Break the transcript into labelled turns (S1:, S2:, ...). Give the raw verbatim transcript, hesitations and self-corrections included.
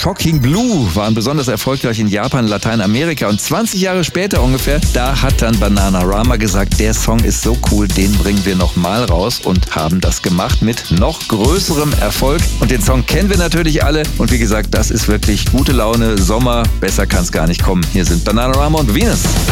S1: Shocking Blue waren besonders erfolgreich in Japan, Lateinamerika. Und zwanzig Jahre später ungefähr, da hat dann Bananarama gesagt, der Song ist so cool, den bringen wir nochmal raus und haben das gemacht mit noch größerem Erfolg. Und den Song kennen wir natürlich alle. Und wie gesagt, das ist wirklich gute Laune, Sommer, besser kann es gar nicht kommen. Hier sind Bananarama und Venus.